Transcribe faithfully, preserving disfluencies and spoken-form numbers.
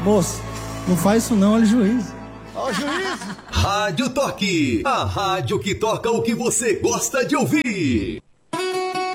Moço, não faz isso não, olha o juiz. Ó, juiz! Rádio Toque, a rádio que toca o que você gosta de ouvir.